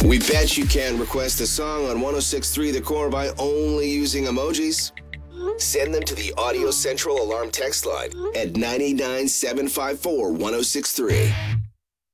We bet you can request a song on 1063 The Core by only using emojis. Send them to the Audio Central Alarm text line at 989-754-1063.